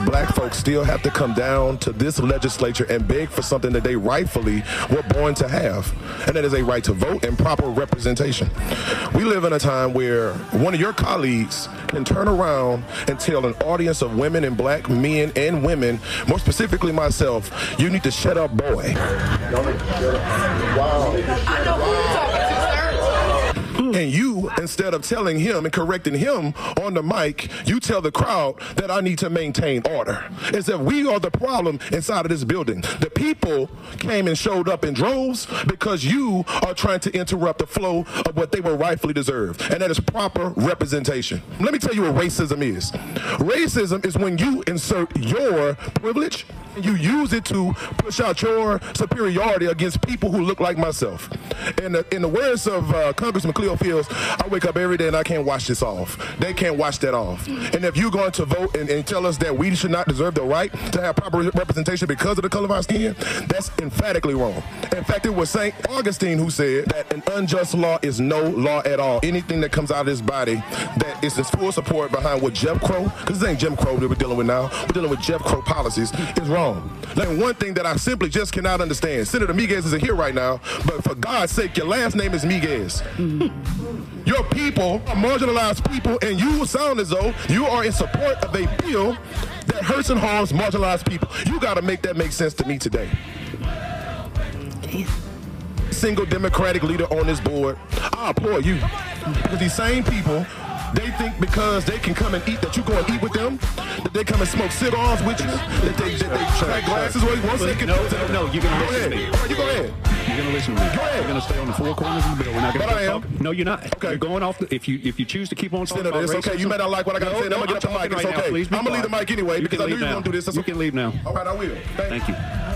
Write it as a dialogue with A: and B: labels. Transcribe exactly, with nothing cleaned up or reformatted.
A: black folks still have to come down to this legislature and beg for something that they rightfully were born to have, and that is a right to vote and proper representation. We live in a time where one of your colleagues can turn around and tell an audience of women and black men and women, more specifically myself, you need to shut up, boy. Wow.
B: I know who you're talking to, sir.
A: And you, instead of telling him and correcting him on the mic, you tell the crowd that I need to maintain order. As if we are the problem inside of this building. The people came and showed up in droves because you are trying to interrupt the flow of what they were rightfully deserved. And that is proper representation. Let me tell you what racism is. Racism is when you insert your privilege and you use it to push out your superiority against people who look like myself. In the, in the words of uh, Congressman Cleo Fields, I wake up every day and I can't wash this off. They can't wash that off. And if you're going to vote and, and tell us that we should not deserve the right to have proper representation because of the color of our skin, that's emphatically wrong. In fact, it was Saint Augustine who said that an unjust law is no law at all. Anything that comes out of this body that is in full support behind what Jim Crow, because this ain't Jim Crow that we're dealing with now, we're dealing with Jim Crow policies, is wrong. And one thing that I simply just cannot understand, Senator Miguez isn't here right now, but for God's sake, your last name is Miguez. Your people are marginalized people, and you sound as though you are in support of a bill that hurts and harms marginalized people. You got to make that make sense to me today. Single Democratic leader on this board, I applaud you. Because these same people, they think because they can come and eat that you go and eat with them, that they come and smoke cigars with you, that they, that they track glasses with you. One second.
C: No, no, no, you're going to listen to me.
A: All right, you go ahead.
C: You're going to listen to me.
A: Go ahead.
C: You're going to stay on the four corners of the bill. We're not going to
A: But I am.
C: talk. No, you're not.
A: Okay.
C: You're going off the, if you if you choose to keep on talking
A: Senator,
C: about
A: it's okay. You may not like what I got to
C: no,
A: say. I'm
C: no,
A: going to get up the
C: talking
A: mic. It's
C: right now.
A: okay.
C: Please be
A: I'm going to leave the
C: quiet.
A: mic anyway
C: You
A: because
C: can
A: I knew
C: leave
A: you were
C: now.
A: going to do this. That's
C: You
A: okay.
C: can leave now.
A: All right, I will. Thank,
C: Thank you.